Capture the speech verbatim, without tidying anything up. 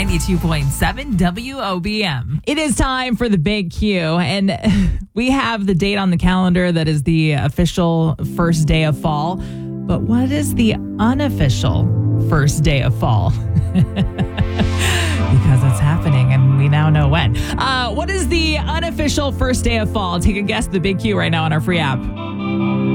ninety-two point seven W O B M. It is time for the Big Q, and we have the date on the calendar that is the official first day of fall. But what is the unofficial first day of fall? Because it's happening, and we now know when. Uh, what is the unofficial first day of fall? Take a guess at the Big Q right now on our free app.